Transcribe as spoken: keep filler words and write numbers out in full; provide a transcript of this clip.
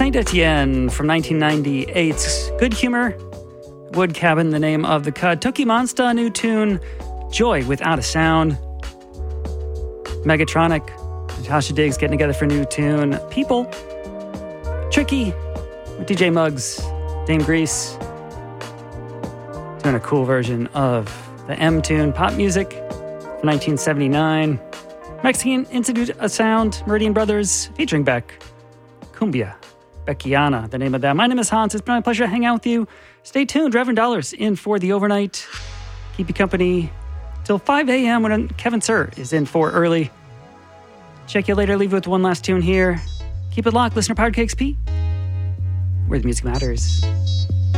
Saint Etienne from nineteen ninety-eight. Good Humor. Wood Cabin, the name of the cut. Tookie Monster, new tune. Joy Without a Sound. Megatronic. Natasha Diggs getting together for a new tune. People. Tricky. With D J Muggs. Dame Grease. Doing a cool version of the M tune. Pop music from nineteen seventy-nine. Mexican Institute of Sound. Meridian Brothers featuring Beck. Cumbia. Beckiana, the name of that. My name is Hans. It's been my pleasure to hang out with you. Stay tuned. Reverend Dollars in for the overnight. Keep you company till five a.m. when Kevin Sir is in for early. Check you later. Leave you with one last tune here. Keep it locked. Listener Powered K X P, where the music matters.